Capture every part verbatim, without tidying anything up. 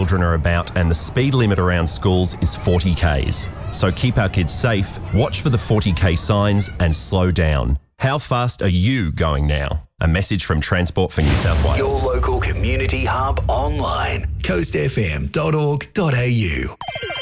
children are about, and the speed limit around schools is forty kays. So keep our kids safe, watch for the forty k signs and slow down. How fast are you going now? A message from Transport for New South Wales. Your local community hub online. coast f m dot org dot a u.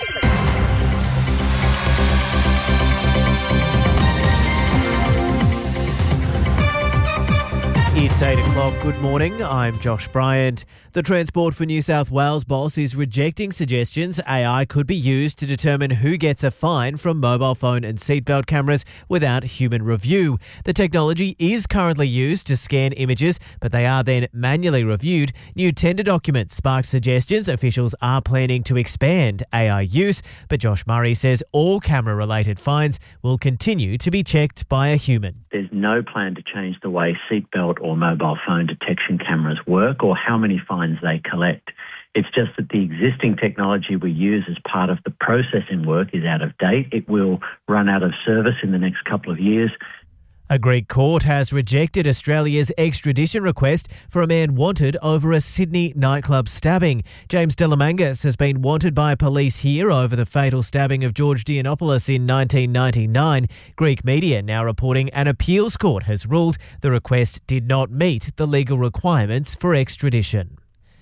It's eight o'clock. Good morning. I'm Josh Bryant. The Transport for New South Wales boss is rejecting suggestions A I could be used to determine who gets a fine from mobile phone and seatbelt cameras without human review. The technology is currently used to scan images, but they are then manually reviewed. New tender documents sparked suggestions officials are planning to expand A I use, but Josh Murray says all camera-related fines will continue to be checked by a human. There's no plan to change the way seatbelt or mobile phone detection cameras work or how many fines they collect. It's just that the existing technology we use as part of the processing work is out of date. It will run out of service in the next couple of years. A Greek court has rejected Australia's extradition request for a man wanted over a Sydney nightclub stabbing. James Delamangas has been wanted by police here over the fatal stabbing of George Giannopoulos in nineteen ninety-nine. Greek media now reporting an appeals court has ruled the request did not meet the legal requirements for extradition.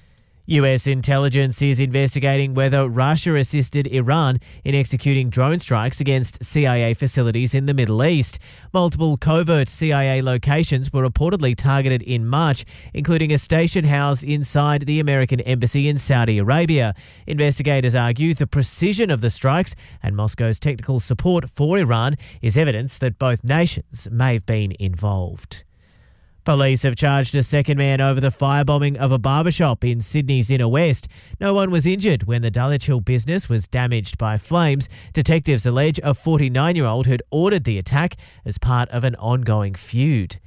U S intelligence is investigating whether Russia assisted Iran in executing drone strikes against C I A facilities in the Middle East. Multiple covert C I A locations were reportedly targeted in March, including a station housed inside the American embassy in Saudi Arabia. Investigators argue the precision of the strikes and Moscow's technical support for Iran is evidence that both nations may have been involved. Police have charged a second man over the firebombing of a barbershop in Sydney's inner west. No one was injured when the Dulwich Hill business was damaged by flames. Detectives allege a forty-nine-year-old had ordered the attack as part of an ongoing feud.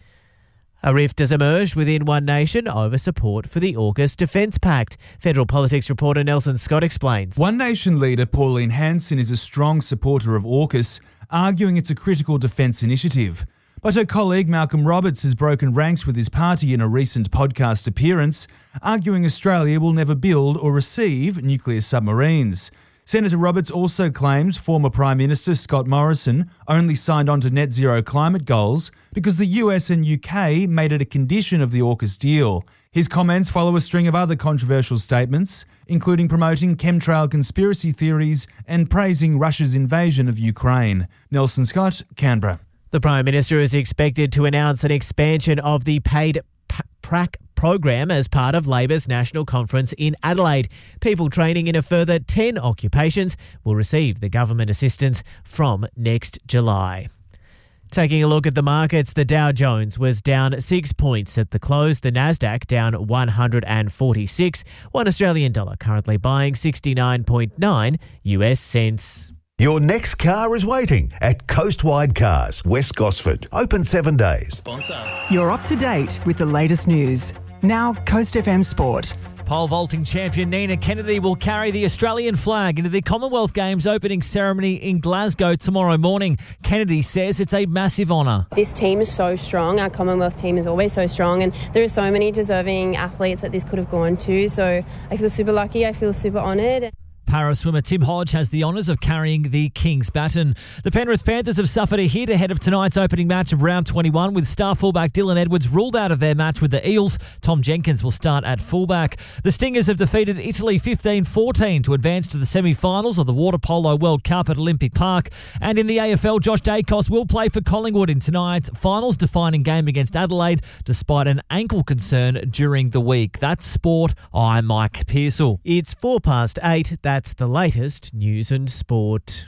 A rift has emerged within One Nation over support for the AUKUS Defence Pact. Federal politics reporter Nelson Scott explains. One Nation leader Pauline Hanson is a strong supporter of AUKUS, arguing it's a critical defence initiative. But her colleague Malcolm Roberts has broken ranks with his party in a recent podcast appearance, arguing Australia will never build or receive nuclear submarines. Senator Roberts also claims former Prime Minister Scott Morrison only signed on to net zero climate goals because the U S and U K made it a condition of the AUKUS deal. His comments follow a string of other controversial statements, including promoting chemtrail conspiracy theories and praising Russia's invasion of Ukraine. Nelson Scott, Canberra. The Prime Minister is expected to announce an expansion of the paid P- PRAC program as part of Labor's national conference in Adelaide. People training in a further ten occupations will receive the government assistance from next July. Taking a look at the markets, the Dow Jones was down six points at the close. The Nasdaq down one hundred forty-six. One Australian dollar currently buying sixty-nine point nine U S cents. Your next car is waiting at Coastwide Cars, West Gosford. Open seven days. Sponsor. You're up to date with the latest news. Now, Coast F M Sport. Pole vaulting champion Nina Kennedy will carry the Australian flag into the Commonwealth Games opening ceremony in Glasgow tomorrow morning. Kennedy says it's a massive honour. This team is so strong. Our Commonwealth team is always so strong, and there are so many deserving athletes that this could have gone to. So I feel super lucky. I feel super honoured. Para swimmer Tim Hodge has the honours of carrying the King's baton. The Penrith Panthers have suffered a hit ahead of tonight's opening match of round twenty-one, with star fullback Dylan Edwards ruled out of their match with the Eels. Tom Jenkins will start at fullback. The Stingers have defeated Italy fifteen fourteen to advance to the semi-finals of the Water Polo World Cup at Olympic Park. And in the A F L, Josh Dacos will play for Collingwood in tonight's finals-defining game against Adelaide, despite an ankle concern during the week. That's sport. I'm Mike Pearsall. It's four past eight. That's the latest news and sport.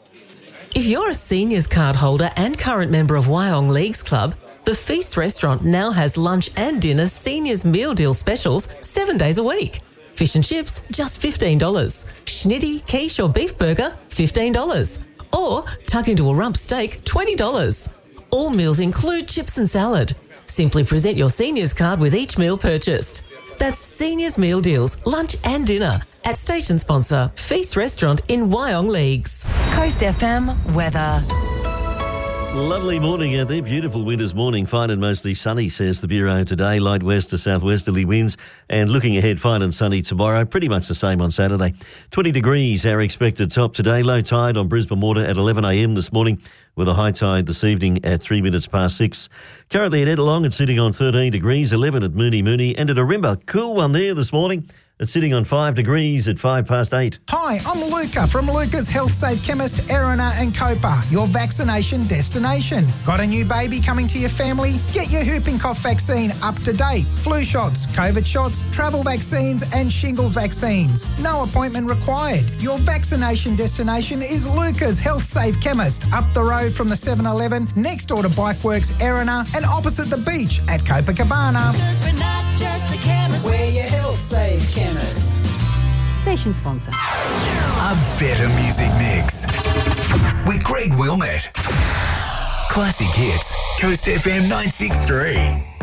If you're a seniors card holder and current member of Wyong Leagues Club, the Feast Restaurant now has lunch and dinner seniors meal deal specials seven days a week. Fish and chips, just fifteen dollars. Schnitty, quiche or beef burger, fifteen dollars. Or tuck into a rump steak, twenty dollars. All meals include chips and salad. Simply present your seniors card with each meal purchased. That's Seniors Meal Deals, lunch and dinner at station sponsor Feast Restaurant in Wyong Leagues. Coast F M weather. Lovely morning out there. Beautiful winter's morning. Fine and mostly sunny, says the Bureau today. Light west to southwesterly winds. And looking ahead, fine and sunny tomorrow. Pretty much the same on Saturday. twenty degrees, our expected top today. Low tide on Brisbane Water at eleven a m this morning, with a high tide this evening at three minutes past six. Currently at Edalong, it's sitting on thirteen degrees, eleven at Mooney Mooney. And at Ourimbah, cool one there this morning. It's sitting on five degrees at five past eight. Hi, I'm Luca from Luca's Health Safe Chemist, Erina and Copa, your vaccination destination. Got a new baby coming to your family? Get your whooping cough vaccine up to date. Flu shots, COVID shots, travel vaccines and shingles vaccines. No appointment required. Your vaccination destination is Luca's Health Safe Chemist, up the road from the seven eleven, next door to Bikeworks, Erina, and opposite the beach at Copacabana. We're not just a chemist. We're your Health Safe Chemist. Station sponsor. A better music mix with Greg Wilmette. Classic hits. Coast F M nine six three.